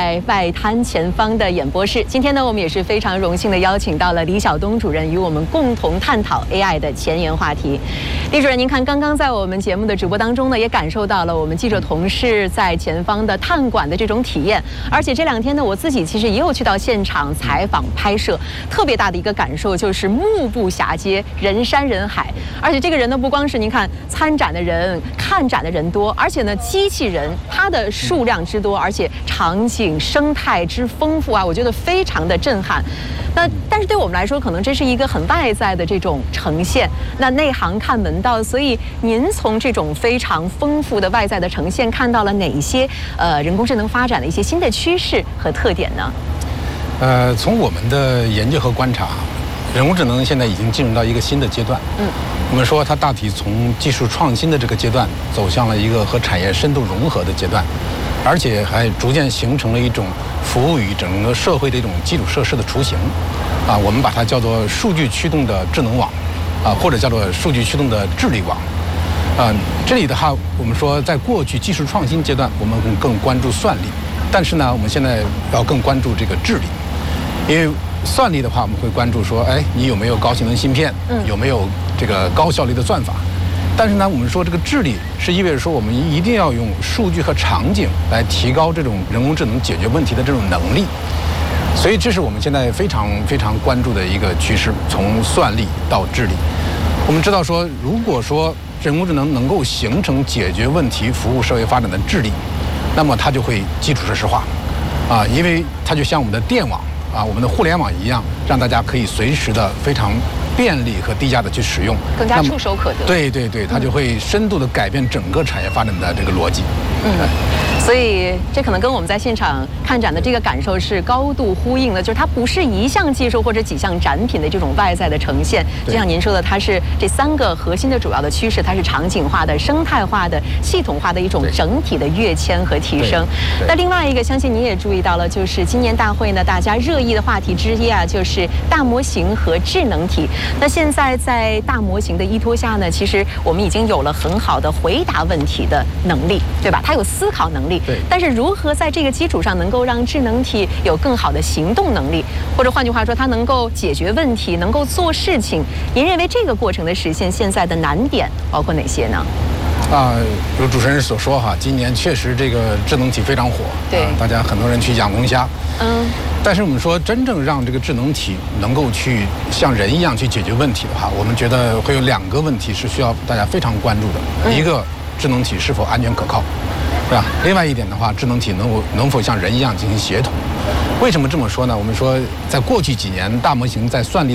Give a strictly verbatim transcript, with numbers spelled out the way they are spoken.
在外滩前方的演播室。今天呢，我们也是非常荣幸的邀请到了李晓东主任，与我们共同探讨 A I 的前沿话题。李主任，您看，刚刚在我们节目的直播当中呢，也感受到了我们记者同事在前方的探馆的这种体验。而且这两天呢，我自己其实也有去到现场采访拍摄，特别大的一个感受就是目不暇接，人山人海。而且这个人呢，不光是您看参展的人、看展的人多，而且呢，机器人它的数量之多，而且场景生态之丰富啊，我觉得非常的震撼。那但是对我们来说，可能这是一个很外在的这种呈现，那内行看门道。所以您从这种非常丰富的外在的呈现，看到了哪一些呃人工智能发展的一些新的趋势和特点呢？ 呃，从我们的研究和观察，人工智能现在已经进入到一个新的阶段。嗯，我们说它大体从技术创新的这个阶段，走向了一个和产业深度融合的阶段。而且还逐渐形成了一种服务于整个社会的一种基础设施的雏形，啊，我们把它叫做数据驱动的智能网，啊，或者叫做数据驱动的智力网，啊，这里的话，我们说在过去技术创新阶段，我们更关注算力，但是呢，我们现在要更关注这个智力，因为算力的话，我们会关注说，哎，你有没有高性能芯片，有没有这个高效率的算法。但是呢，我们说这个智力是意味着说，我们一定要用数据和场景来提高这种人工智能解决问题的这种能力。所以这是我们现在非常非常关注的一个趋势，从算力到智力。我们知道说，如果说人工智能能够形成解决问题、服务社会发展的智力，那么它就会基础设施化，啊，因为它就像我们的电网啊、我们的互联网一样，让大家可以随时的非常便利和低价的去使用， 更加触手可得。 对对对，它就会深度的改变整个产业发展的这个逻辑。 嗯，所以这可能跟我们在现场看展的这个感受是高度呼应的，就是它不是一项技术或者几项展品的这种外在的呈现，就像您说的，它是这三个核心的主要的趋势，它是场景化的、生态化的、系统化的一种整体的跃迁和提升。那另外一个，相信您也注意到了，就是今年大会呢，大家热议的话题之一啊，就是大模型和智能体。那现在在大模型的依托下呢，其实我们已经有了很好的回答问题的能力，对吧？它有思考能力， 对。 但是如何在这个基础上能够让智能体有更好的行动能力，或者换句话说，它能够解决问题，能够做事情？您认为这个过程的实现，现在的难点包括哪些呢？ 啊，如主持人所说哈，今年确实这个智能体非常火， 对， 啊、大家很多人去养龙虾， 嗯。 但是我们说，真正让这个智能体能够去像人一样去解决问题的话，我们觉得会有两个问题是需要大家非常关注的。嗯、一个，智能体是否安全可靠，是吧？另外一点的话，智能体能否能否像人一样进行协同？为什么这么说呢？我们说，在过去几年，大模型在算力